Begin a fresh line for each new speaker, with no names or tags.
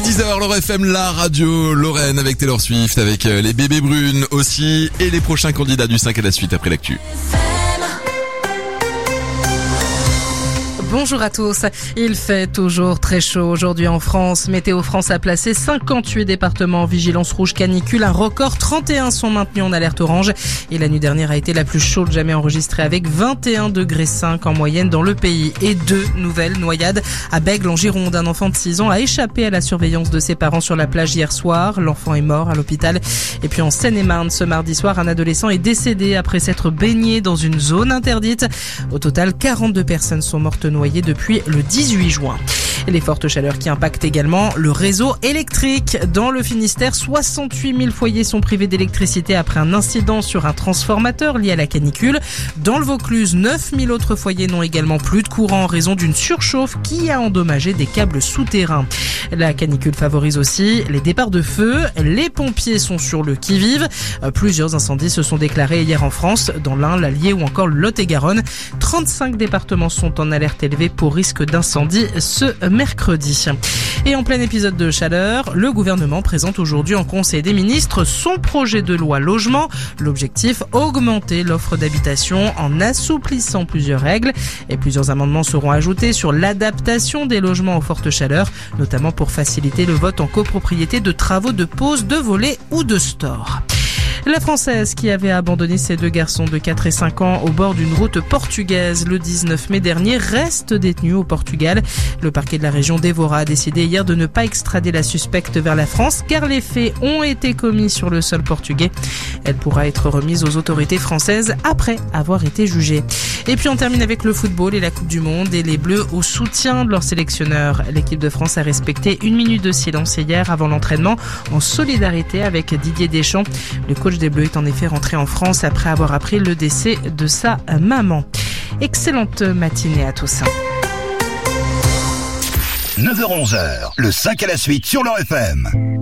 10h, Laure FM, la radio Lorraine avec Taylor Swift, avec les bébés brunes aussi et les prochains candidats du 5 à la suite après l'actu.
Bonjour à tous. Il fait toujours très chaud aujourd'hui en France. Météo France a placé 58 départements en vigilance rouge canicule. Un record, 31 sont maintenus en alerte orange. Et la nuit dernière a été la plus chaude jamais enregistrée avec 21,5 degrés en moyenne dans le pays. Et 2 nouvelles noyades à Bègles en Gironde. Un enfant de 6 ans a échappé à la surveillance de ses parents sur la plage hier soir. L'enfant est mort à l'hôpital. Et puis en Seine-et-Marne, ce mardi soir, un adolescent est décédé après s'être baigné dans une zone interdite. Au total, 42 personnes sont mortes noyées depuis le 18 juin. Et les fortes chaleurs qui impactent également le réseau électrique. Dans le Finistère, 68 000 foyers sont privés d'électricité après un incident sur un transformateur lié à la canicule. Dans le Vaucluse, 9 000 autres foyers n'ont également plus de courant en raison d'une surchauffe qui a endommagé des câbles souterrains. La canicule favorise aussi les départs de feu. Les pompiers sont sur le qui-vive. Plusieurs incendies se sont déclarés hier en France, dans l'Ain, l'Allier ou encore le Lot-et-Garonne. 35 départements sont en alerte élevée pour risque d'incendie ce mercredi. Et en plein épisode de chaleur, le gouvernement présente aujourd'hui en Conseil des ministres son projet de loi logement. L'objectif, augmenter l'offre d'habitation en assouplissant plusieurs règles. Et plusieurs amendements seront ajoutés sur l'adaptation des logements aux fortes chaleurs, notamment pour faciliter le vote en copropriété de travaux de pose, de volets ou de store. La Française qui avait abandonné ses 2 garçons de 4 et 5 ans au bord d'une route portugaise le 19 mai dernier reste détenue au Portugal. Le parquet de la région d'Évora a décidé hier de ne pas extrader la suspecte vers la France car les faits ont été commis sur le sol portugais. Elle pourra être remise aux autorités françaises après avoir été jugée. Et puis on termine avec le football et la Coupe du Monde et les Bleus au soutien de leur sélectionneur. L'équipe de France a respecté 1 minute de silence hier avant l'entraînement en solidarité avec Didier Deschamps. Le coach des Bleus est en effet rentré en France après avoir appris le décès de sa maman. Excellente matinée à tous.
9h-11h, le 5 à la suite sur Laure FM.